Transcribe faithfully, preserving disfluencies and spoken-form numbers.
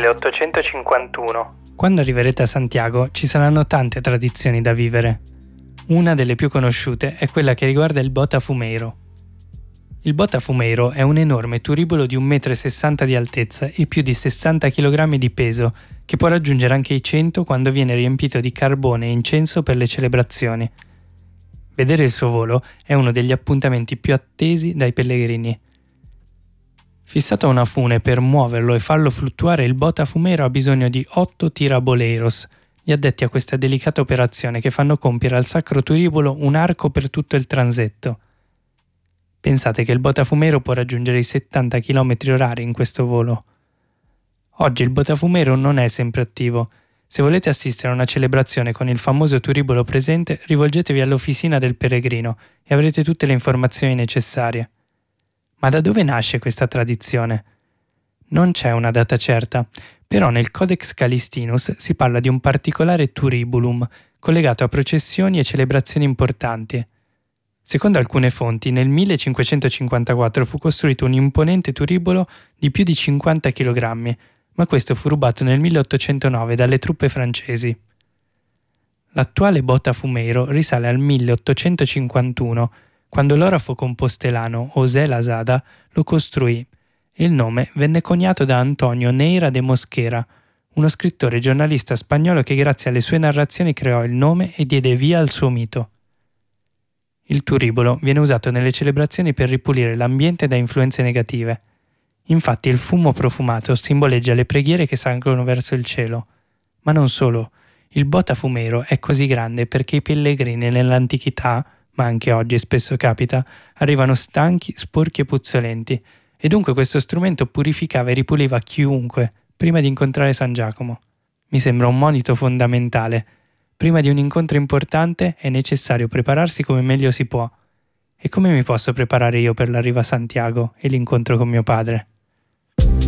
milleottocentocinquantuno. Quando arriverete a Santiago ci saranno tante tradizioni da vivere. Una delle più conosciute è quella che riguarda il Botafumeiro. Il Botafumeiro è un enorme turibolo di un metro e sessanta di altezza e più di sessanta chilogrammi di peso, che può raggiungere anche i cento quando viene riempito di carbone e incenso per le celebrazioni. Vedere il suo volo è uno degli appuntamenti più attesi dai pellegrini. Fissato a una fune per muoverlo e farlo fluttuare, il Botafumeiro ha bisogno di otto tiraboleiros, gli addetti a questa delicata operazione che fanno compiere al sacro turibolo un arco per tutto il transetto. Pensate che il Botafumeiro può raggiungere i settanta chilometri orari in questo volo. Oggi il Botafumeiro non è sempre attivo. Se volete assistere a una celebrazione con il famoso turibolo presente, rivolgetevi all'officina del peregrino e avrete tutte le informazioni necessarie. Ma da dove nasce questa tradizione? Non c'è una data certa, però nel Codex Calistinus si parla di un particolare turibulum collegato a processioni e celebrazioni importanti. Secondo alcune fonti, nel millecinquecentocinquantaquattro fu costruito un imponente turibolo di più di cinquanta chilogrammi, ma questo fu rubato nel milleottocentonove dalle truppe francesi. L'attuale Botafumeiro risale al milleottocentocinquantuno, quando l'orafo compostelano José Lasada lo costruì, e il nome venne coniato da Antonio Neira de Mosquera, uno scrittore e giornalista spagnolo che grazie alle sue narrazioni creò il nome e diede via al suo mito. Il turibolo viene usato nelle celebrazioni per ripulire l'ambiente da influenze negative. Infatti il fumo profumato simboleggia le preghiere che salgono verso il cielo. Ma non solo, il Botafumeiro è così grande perché i pellegrini nell'antichità, ma anche oggi spesso capita, arrivano stanchi, sporchi e puzzolenti, e dunque questo strumento purificava e ripuliva chiunque prima di incontrare San Giacomo. Mi sembra un monito fondamentale. Prima di un incontro importante è necessario prepararsi come meglio si può. E come mi posso preparare io per l'arrivo a Santiago e l'incontro con mio padre?